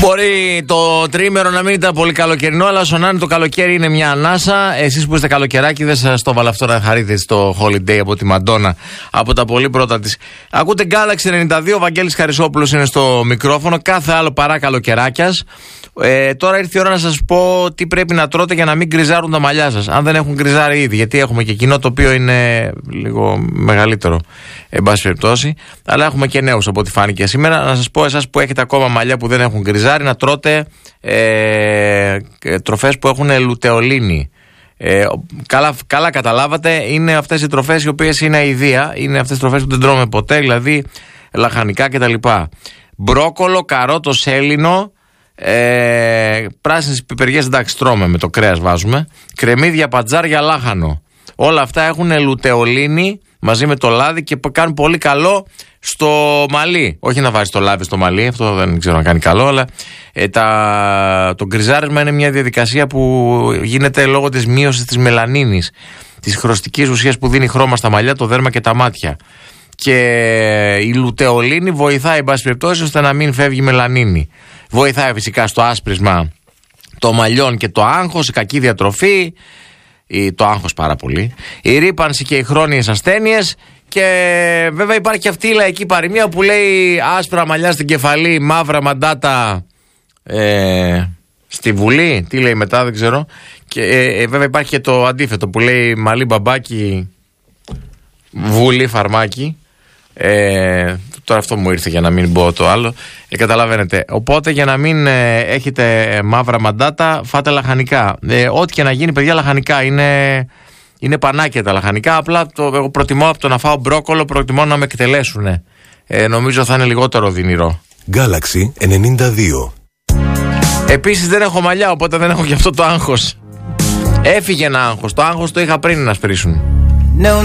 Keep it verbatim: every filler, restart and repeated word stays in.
Μπορεί το τρίμερο να μην ήταν πολύ καλοκαιρινό, αλλά σωνάνει το καλοκαίρι είναι μια ανάσα. Εσείς που είστε καλοκαιράκηδες, σας το βάλα αυτό να χαρείτε στο Holiday από τη Μαντόνα, από τα πολύ πρώτα της. Ακούτε Galaxy ενενήντα δύο, ο Βαγγέλης Χαρισόπουλος είναι στο μικρόφωνο. Κάθε άλλο παρά καλοκαιράκιας. Ε, τώρα ήρθε η ώρα να σας πω τι πρέπει να τρώτε για να μην γκριζάρουν τα μαλλιά σας. Αν δεν έχουν γκριζάρει ήδη, γιατί έχουμε και κοινό το οποίο είναι λίγο μεγαλύτερο, εν πάση περιπτώσει. Αλλά έχουμε και νέους από ό,τι φάνηκε σήμερα. Να σας πω εσάς που έχετε ακόμα μαλλιά που δεν έχουν γκριζάρει, να τρώτε ε, τροφές που έχουν λουτεολίνη. Ε, καλά, καλά καταλάβατε, είναι αυτές οι τροφές οι οποίες είναι αηδία. Είναι αυτές οι τροφές που δεν τρώμε ποτέ, δηλαδή λαχανικά κτλ. Μπρόκολο, καρότο, σέλινο. Ε, πράσινες πιπεριές, εντάξει, τρώμε, με το κρέας βάζουμε. Κρεμμύδια, πατζάρια, λάχανο. Όλα αυτά έχουν λουτεολίνη μαζί με το λάδι και κάνουν πολύ καλό στο μαλλί. Όχι να βάζεις το λάδι στο μαλλί, αυτό δεν ξέρω να κάνει καλό, αλλά ε, τα, το γκριζάρισμα είναι μια διαδικασία που γίνεται λόγω της μείωσης της μελανίνης, της χρωστικής ουσίας που δίνει χρώμα στα μαλλιά, το δέρμα και τα μάτια. Και η λουτεολίνη βοηθάει, εν πάση περιπτώσει, ώστε να μην φεύγει μελανίνη. Βοηθάει φυσικά στο άσπρισμα των μαλλιών και το άγχος, η κακή διατροφή, το άγχος πάρα πολύ, η ρύπανση και οι χρόνιες ασθένειες. Και βέβαια υπάρχει και αυτή η λαϊκή παροιμία που λέει άσπρα μαλλιά στην κεφαλή, μαύρα μαντάτα ε, στη Βουλή. Τι λέει μετά, δεν ξέρω. Και ε, ε, βέβαια υπάρχει και το αντίθετο που λέει μαλλί μπαμπάκι, Βουλή φαρμάκι. Ε, τώρα αυτό μου ήρθε για να μην πω το άλλο. Ε, καταλαβαίνετε. Οπότε για να μην ε, έχετε ε, μαύρα μαντάτα, φάτε λαχανικά. Ε, ό,τι και να γίνει, παιδιά, λαχανικά είναι, είναι πανάκια τα λαχανικά. Απλά το, εγώ προτιμώ από το να φάω μπρόκολο, προτιμώ να με εκτελέσουν. Ε, νομίζω θα είναι λιγότερο δυνηρό. Galaxy ενενήντα δύο. Επίσης δεν έχω μαλλιά, οπότε δεν έχω και αυτό το άγχος. Έφυγε ένα άγχος. Το άγχος το είχα πριν να σπρίσουν. No.